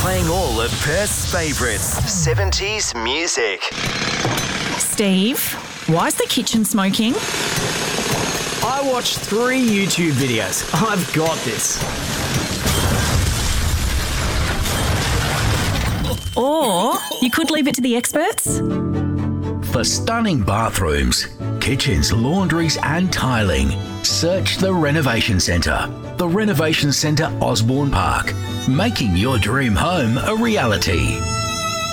Playing all of Perth's favourites, 70s music. Steve, why is the kitchen smoking? I watched 3 YouTube videos. I've got this. Or you could leave it to the experts. For stunning bathrooms, kitchens, laundries and tiling, search the Renovation Centre. The Renovation Centre Osborne Park, making your dream home a reality.